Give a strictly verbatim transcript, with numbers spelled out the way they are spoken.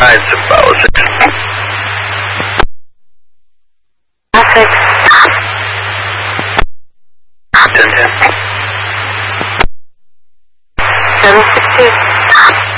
nine six five six. six. ten ten. seven six two.